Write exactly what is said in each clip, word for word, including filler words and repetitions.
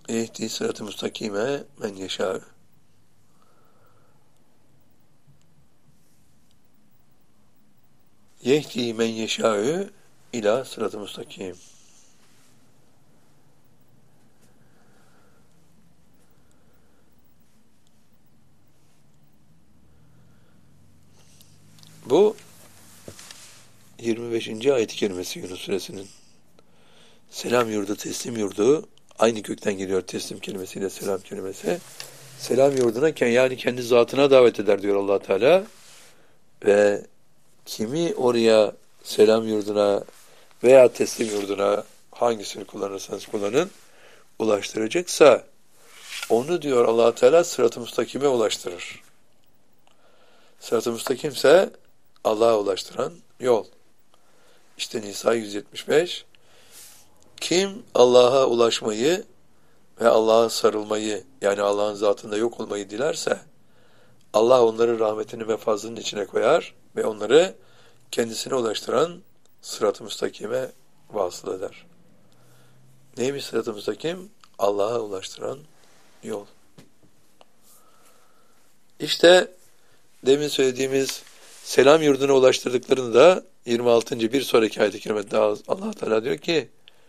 Yehdi sırat-ı müstakime men yeşâ. Yehdi men yeşâ'ü ila sırat-ı müstakim. Bu yirmi beşinci ayet-i kerimesi Yunus suresinin. Selam yurdu, teslim yurdu aynı kökten geliyor teslim kelimesiyle selam kelimesi. Selam yurduna yani kendi zatına davet eder diyor Allah Teala. Ve kimi oraya selam yurduna veya teslim yurduna hangisini kullanırsanız kullanın ulaştıracaksa onu diyor Allah Teala sırat-ı müstakime ulaştırır. Sırat-ı müstakimse Allah'a ulaştıran yol. İşte Nisa yüz yetmiş beş. Kim Allah'a ulaşmayı ve Allah'a sarılmayı yani Allah'ın zatında yok olmayı dilerse Allah onları rahmetinin ve fazlının içine koyar ve onları kendisine ulaştıran sırat-ı müstakime vasıl eder. Neymiş sırat-ı müstakim? Allah'a ulaştıran yol. İşte demin söylediğimiz selam yurduna ulaştırdıklarını da yirmi altıncı bir sonraki ayet-i kerimede Allah Teala diyor ki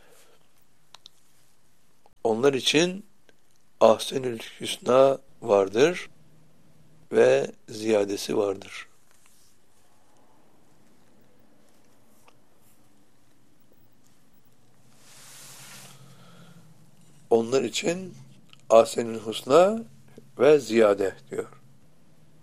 onlar için ahsenül hüsna vardır ve ziyadesi vardır. Onlar için ahsenül husna ve ziyade diyor.